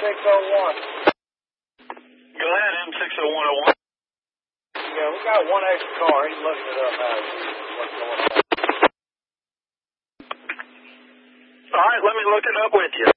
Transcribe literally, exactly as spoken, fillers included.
six oh one. Go ahead, M six oh one oh one. Yeah, we got one extra car. He's looking it up now. What's going on? All right, let me look it up with you.